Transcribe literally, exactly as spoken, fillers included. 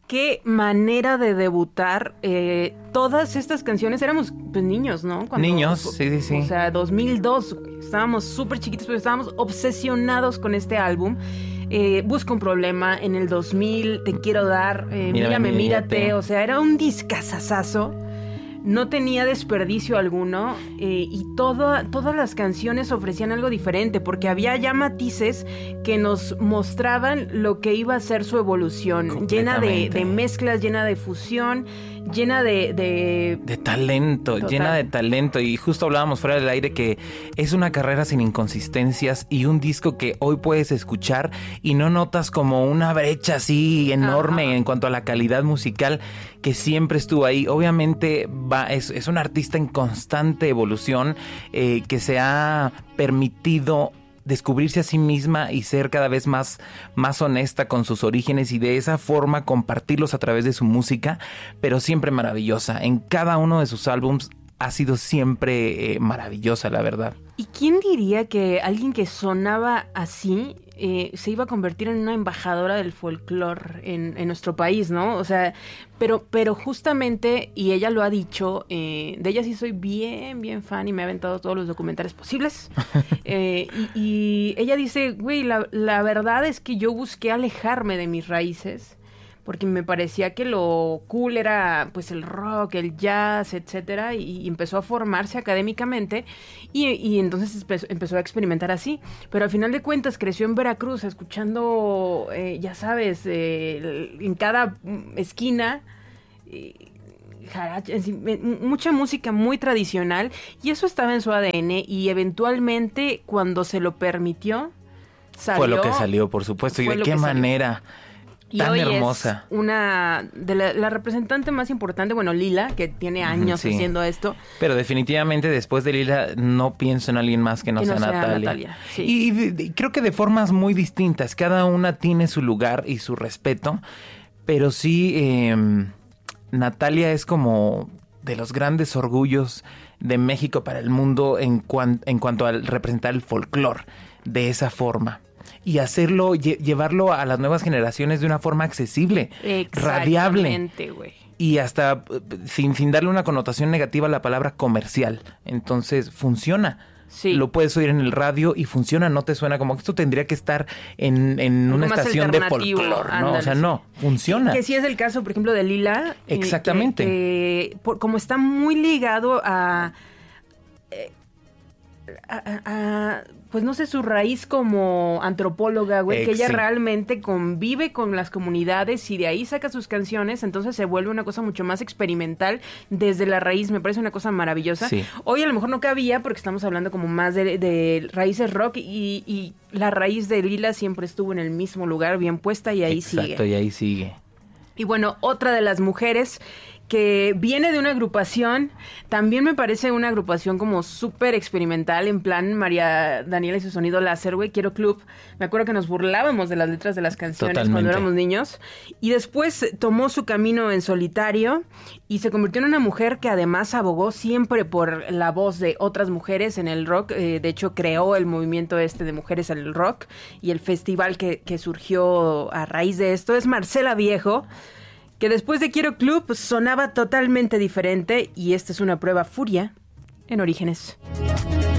qué manera de debutar. Eh, todas estas canciones éramos pues niños, ¿no? Cuando, niños, sí, sí, sí. O sea, dos mil dos, estábamos súper chiquitos, pero estábamos obsesionados con este álbum. Eh, Busco un problema en el dos mil, Te quiero dar, eh, Mírame, mírame, mírate. O sea, era un discazazazo. No tenía desperdicio alguno eh, y todo, todas las canciones ofrecían algo diferente porque había ya matices que nos mostraban lo que iba a ser su evolución, llena de, de mezclas, llena de fusión, llena de... De, de talento, total. llena de talento. Y justo hablábamos fuera del aire que es una carrera sin inconsistencias y un disco que hoy puedes escuchar y no notas como una brecha así enorme Ajá. en cuanto a la calidad musical que siempre estuvo ahí. Obviamente va, es, es un artista en constante evolución eh, que se ha permitido descubrirse a sí misma y ser cada vez más, más honesta con sus orígenes y de esa forma compartirlos a través de su música, pero siempre maravillosa. En cada uno de sus álbums ha sido siempre eh, maravillosa, la verdad. ¿Y quién diría que alguien que sonaba así eh, se iba a convertir en una embajadora del folclore en, en nuestro país, ¿no? O sea, pero, pero justamente, y ella lo ha dicho, eh, de ella sí soy bien, bien fan y me ha aventado todos los documentales posibles. eh, y, y ella dice, güey, la, la verdad es que yo busqué alejarme de mis raíces porque me parecía que lo cool era pues el rock, el jazz, etcétera, y, y empezó a formarse académicamente y, y entonces empezó, empezó a experimentar así, pero al final de cuentas creció en Veracruz escuchando, eh, ya sabes, eh, en cada esquina eh, jaracha, mucha música muy tradicional y eso estaba en su A D N y eventualmente cuando se lo permitió salió. Fue lo que salió, por supuesto, y de qué manera... Y tan hoy hermosa. Es una de la, la representante más importante, bueno, Lila, que tiene años sí. haciendo esto. Pero definitivamente después de Lila no pienso en alguien más que no, que sea, no sea Natalia. Natalia sí. Y, y, y creo que de formas muy distintas. Cada una tiene su lugar y su respeto. Pero sí, eh, Natalia es como de los grandes orgullos de México para el mundo en, cuan, en cuanto al representar el folclore de esa forma. Y hacerlo, lle- llevarlo a las nuevas generaciones de una forma accesible, radiable. Güey. Y hasta sin, sin darle una connotación negativa a la palabra comercial. Entonces, funciona. Sí. Lo puedes oír en el radio y funciona, no te suena como que esto tendría que estar en, en una estación de folclore, ¿no? O sea, no, funciona. Que sí es el caso, por ejemplo, de Lila. Exactamente. Eh, que, que, por, como está muy ligado a... Eh, A, a, a, pues no sé, su raíz como antropóloga, güey, que ella sí. realmente convive con las comunidades y de ahí saca sus canciones, entonces se vuelve una cosa mucho más experimental desde la raíz, me parece una cosa maravillosa. Sí. Hoy a lo mejor no cabía porque estamos hablando como más de, de raíces rock y, y la raíz de Lila siempre estuvo en el mismo lugar, bien puesta y ahí Exacto, sigue. Exacto, y ahí sigue. Y bueno, otra de las mujeres que viene de una agrupación, también me parece una agrupación como súper experimental, en plan María Daniela y su sonido láser, güey, Quiero Club. Me acuerdo que nos burlábamos de las letras de las canciones Totalmente. Cuando éramos niños. Y después tomó su camino en solitario y se convirtió en una mujer que además abogó siempre por la voz de otras mujeres en el rock. Eh, de hecho, creó el movimiento este de mujeres en el rock y el festival que, que surgió a raíz de esto. Es Marcela Viejo, que después de Quiero Club sonaba totalmente diferente y esta es una prueba Furia en Orígenes.